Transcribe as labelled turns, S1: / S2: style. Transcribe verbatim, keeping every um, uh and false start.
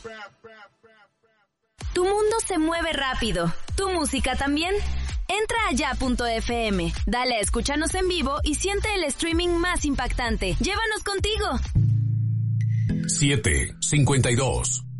S1: Tu mundo se mueve rápido, tu música también. Entra a ya punto efe eme, dale a escúchanos en vivo y siente el streaming más impactante. ¡Llévanos contigo!
S2: siete cincuenta y dos